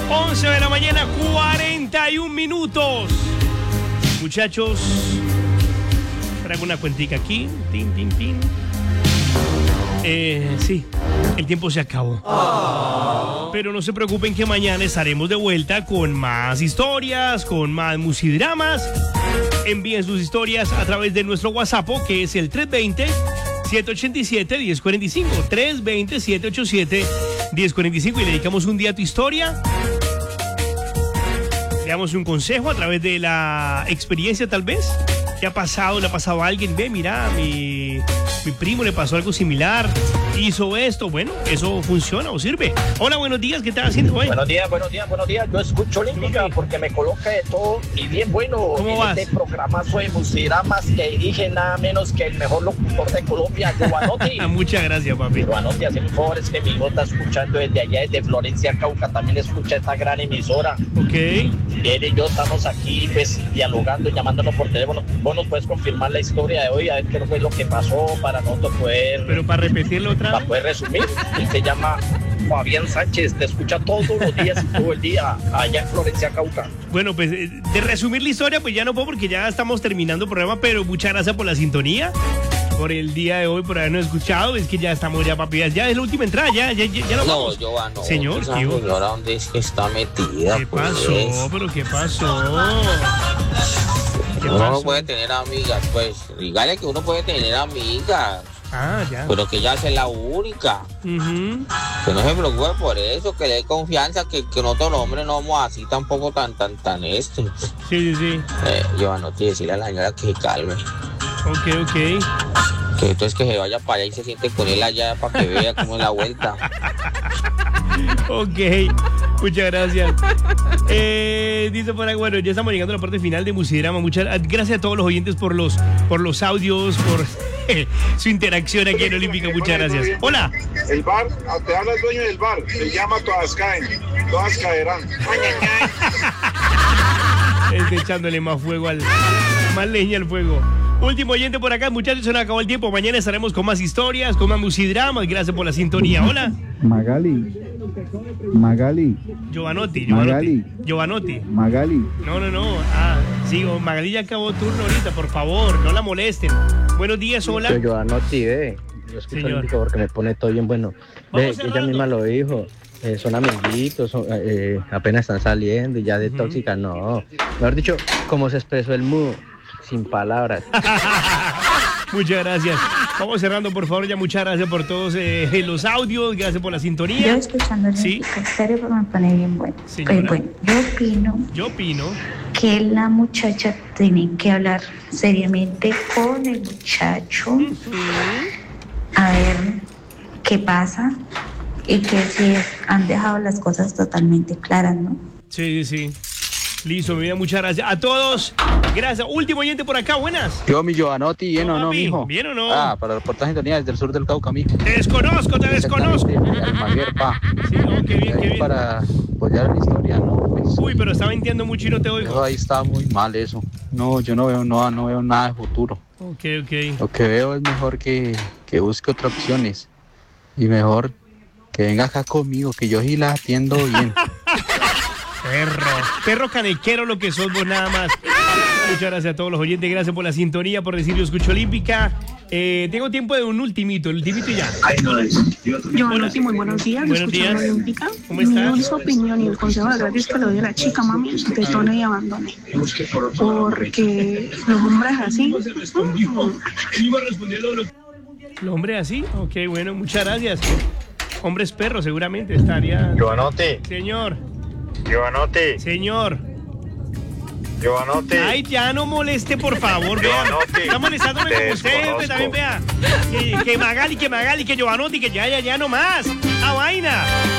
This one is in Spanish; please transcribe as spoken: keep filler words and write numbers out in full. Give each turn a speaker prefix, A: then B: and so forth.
A: once de la mañana, cuarenta y un minutos. Muchachos, traigo una cuentica aquí. Tin, tin, tin. Eh, sí, el tiempo se acabó. Oh. Pero no se preocupen que mañana estaremos de vuelta con más historias, con más musidramas. Envíen sus historias a través de nuestro WhatsApp, que es el tres dos cero, siete ocho siete, uno cero cuatro cinco. tres dos cero, siete ocho siete, uno cero cuatro cinco y le dedicamos un día a tu historia. Le damos un consejo a través de la experiencia, tal vez. ¿Qué ha pasado? ¿Le ha pasado a alguien? Ve, mira, mi, mi primo le pasó algo similar. Hizo esto. Bueno, eso funciona o sirve. Hola, buenos días. ¿Qué estás haciendo hoy?
B: Buenos días, buenos días, buenos días. Yo escucho Olímpica porque me coloca de todo y bien bueno.
A: ¿Cómo
B: en
A: vas?
B: Este programazo de musidramas que dirige nada menos que el mejor locutor de Colombia, Giovanotti.
A: Muchas gracias, papi.
B: Giovanotti, hace un favor, es que mi hijo está escuchando desde allá, desde Florencia, Cauca. También escucha esta gran emisora.
A: Ok.
B: Él y yo estamos aquí, pues, dialogando, llamándonos por teléfono. Vos nos puedes confirmar la historia de hoy, a ver qué fue lo que pasó para nosotros poder...
A: Pero para repetirlo otra vez.
B: Para poder resumir, él se llama Fabián Sánchez, te escucha todos los días y todo el día allá en Florencia, Cauca.
A: Bueno, pues de resumir la historia, pues ya no puedo porque ya estamos terminando el programa, pero muchas gracias por la sintonía, por el día de hoy, por habernos escuchado. Es que ya estamos ya, papi, ya es la última entrada, ya, ya, ya, ya lo
C: No,
A: vamos.
C: Giovanni, no.
A: Señor,
C: Esa
A: ¿qué hubo?
C: señora, ¿dónde es que está metida?
A: ¿Qué
C: pues?
A: pasó? ¿Pero qué pasó? ¿Qué
C: Uno
A: pasó?
C: no puede tener amigas, pues. Dígale que uno puede tener amigas.
A: Ah, ya.
C: Pero que ella es la única.
A: Uh-huh.
C: Que no se preocupe por eso, que le dé confianza, que, que nosotros los hombres no somos así tampoco tan, tan, tan este.
A: Sí, sí, sí.
C: Eh, Giovanni, no te decirle a la señora que se calme.
A: Ok, ok.
C: Que entonces que se vaya para allá y se siente con él allá para que vea cómo es la vuelta.
A: Ok, muchas gracias. Eh, dice por ahí, bueno, ya estamos llegando a la parte final de Musidrama. Muchas gracias a todos los oyentes por los, por los audios, por su interacción aquí en Olímpica. Muchas gracias. Hola.
D: El bar, te habla el dueño del bar, se llama Todas Caen, Todas Caerán.
A: Este, echándole más fuego al, más leña al fuego. Último oyente por acá, muchachos, se nos acabó el tiempo. Mañana estaremos con más historias, con más musidramas. Gracias por la sintonía. Hola.
E: Magali. Magali.
A: Giovanotti.
E: Magali.
A: Giovanotti.
E: Magali.
A: No, no, no. Ah, sí, Magali ya acabó turno ahorita, por favor, no la molesten. Buenos días, hola.
F: Yo Giovanotti, ve. Yo escucho Olímpica porque me pone todo bien bueno. Ve, ella misma lo dijo. Eh, son amiguitos, son, eh, apenas están saliendo y ya de uh-huh. tóxica, no. Mejor dicho, como se expresó el mudo, sin palabras.
A: Muchas gracias. Vamos cerrando, por favor, ya muchas gracias por todos eh, los audios, gracias por la sintonía.
G: Yo escuchando el
A: ¿Sí?
G: serio, pero me pone bien bueno. Pues bueno, yo opino.
A: Yo opino.
G: Que la muchacha tiene que hablar seriamente con el muchacho. Uh-huh. A ver qué pasa. Y que si han dejado las cosas totalmente claras, ¿no?
A: Sí, sí, sí. Listo, mi vida, muchas gracias a todos. Gracias. Último oyente por acá, buenas.
H: Yo, mi Giovanotti, ¿bien o no, mijo?
A: ¿Bien o no?
H: Ah, para reportar sintonía desde el sur del Cauca, mijo.
A: Te desconozco, te desconozco.
H: Almaguer, pa.
A: Sí, no, qué bien, qué bien.
H: Para apoyar la historia, ¿no? Pues,
A: uy, pero estaba mintiendo mucho y no te oigo.
H: Eso ahí está muy mal eso. No, yo no veo, no, no veo nada de futuro.
A: Ok, ok.
H: Lo que veo es mejor que, que busque otras opciones. Y mejor que venga acá conmigo, que yo sí la atiendo bien.
A: Perro, perro canequero lo que sos vos nada más. Muchas gracias a todos los oyentes, gracias por la sintonía, por decir yo escucho Olímpica. Eh, tengo tiempo de un ultimito, el ultimito y ya.
I: Yo, Olímpica, muy buenos días.
A: Buenos días.
I: Olímpica.
A: ¿Cómo estás?
I: Mi opinión y el consejo de gratis que le doy a la chica, mami, detone y abandone. Porque los hombres así...
A: ¿Los hombres así? Ok, bueno, muchas gracias. Hombres perros, seguramente estaría...
D: Giovanotti.
A: Señor.
D: Giovanotti.
A: Señor.
D: Giovanotti.
A: Ay, ya no moleste, por favor, vea. Está molestándome como usted, también vea. Que, que Magali, que Magali, que Giovanotti, que ya, ya, ya no más. ¡A vaina!